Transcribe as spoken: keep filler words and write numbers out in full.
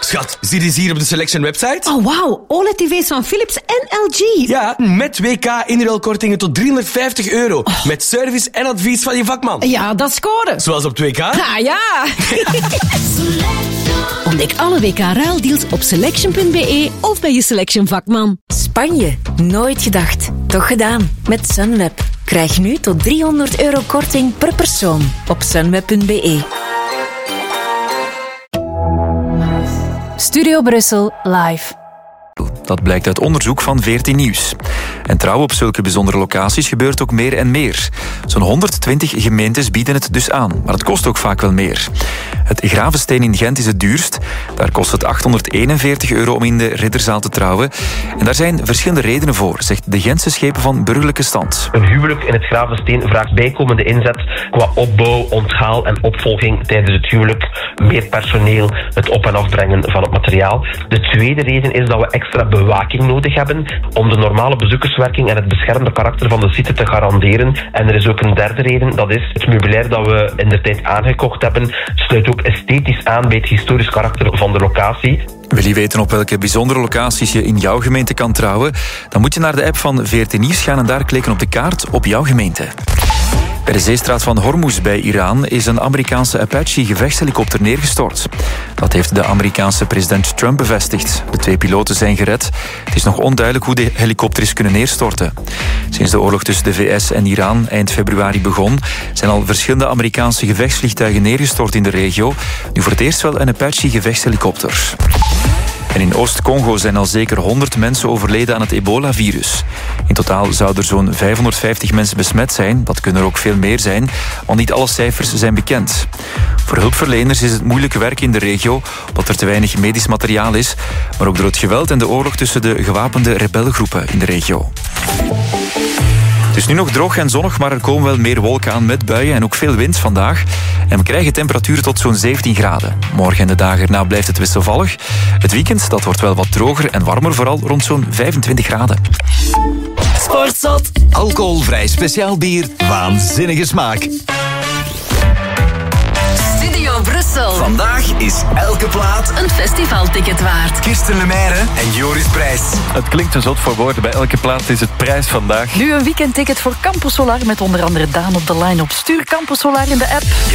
schat, zie je hier op de Selection website? Oh, wauw. O L E D-tv's van Philips en L G. Ja, met W K-inruilkortingen tot driehonderdvijftig euro. Oh. Met service en advies van je vakman. Ja, dat scoren. Zoals op W K? Ah, ja. Ontdek alle W K-ruildeals op selection punt b e of bij je Selection vakman. Spanje. Nooit gedacht. Toch gedaan. Met Sunweb. Krijg nu tot driehonderd euro korting per persoon op sunweb punt b e. Studio Brussel live. Dat blijkt uit onderzoek van veertien Nieuws. En trouw op zulke bijzondere locaties gebeurt ook meer en meer. Zo'n honderdtwintig gemeentes bieden het dus aan, maar het kost ook vaak wel meer. Het Gravensteen in Gent is het duurst. Daar kost het achthonderdeenenveertig euro om in de Ridderzaal te trouwen. En daar zijn verschillende redenen voor, zegt de Gentse schepen van burgerlijke stand. Een huwelijk in het Gravensteen vraagt bijkomende inzet qua opbouw, onthaal en opvolging tijdens het huwelijk. Meer personeel, het op- en afbrengen van het materiaal. De tweede reden is dat we extra bewaking nodig hebben om de normale bezoekerswerking en het beschermde karakter van de site te garanderen. En er is ook een derde reden, dat is het meubilair dat we in de tijd aangekocht hebben, sluit ook esthetisch aan bij het historisch karakter van de locatie. Wil je weten op welke bijzondere locaties je in jouw gemeente kan trouwen? Dan moet je naar de app van veertien Nieuws gaan en daar klikken op de kaart op jouw gemeente. Bij de zeestraat van Hormuz bij Iran is een Amerikaanse Apache-gevechtshelikopter neergestort. Dat heeft de Amerikaanse president Trump bevestigd. De twee piloten zijn gered. Het is nog onduidelijk hoe de helikopter is kunnen neerstorten. Sinds de oorlog tussen de V S en Iran eind februari begon, zijn al verschillende Amerikaanse gevechtsvliegtuigen neergestort in de regio. Nu voor het eerst wel een Apache-gevechtshelikopter. En in Oost-Congo zijn al zeker honderd mensen overleden aan het ebola-virus. In totaal zouden er zo'n vijfhonderdvijftig mensen besmet zijn. Dat kunnen er ook veel meer zijn, want niet alle cijfers zijn bekend. Voor hulpverleners is het moeilijke werk in de regio, omdat er te weinig medisch materiaal is, maar ook door het geweld en de oorlog tussen de gewapende rebellengroepen in de regio. Het is nu nog droog en zonnig, maar er komen wel meer wolken aan met buien en ook veel wind vandaag. En we krijgen temperaturen tot zo'n zeventien graden. Morgen en de dagen erna blijft het wisselvallig. Het weekend dat wordt wel wat droger en warmer, vooral rond zo'n vijfentwintig graden. Sportzot. Alcoholvrij speciaal bier. Waanzinnige smaak. Studio Brussel. Vandaag is elke plaat een festivalticket waard. Kirsten Lemaire en Joris Prijs. Het klinkt een zot voor woorden. Bij elke plaat is het prijs vandaag. Nu een weekendticket voor Campus Solar met onder andere Daan op de line-up. Stuur Campus Solar in de app. Je